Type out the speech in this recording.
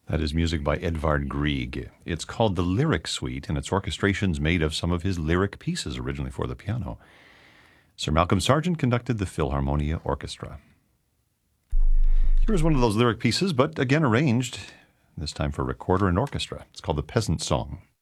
That is music by Edvard Grieg. It's called the Lyric Suite, and its orchestration's made of some of his lyric pieces originally for the piano. Sir Malcolm Sargent conducted the Philharmonia Orchestra. Here's one of those lyric pieces, but again arranged, this time for recorder and orchestra. It's called The Peasant Song.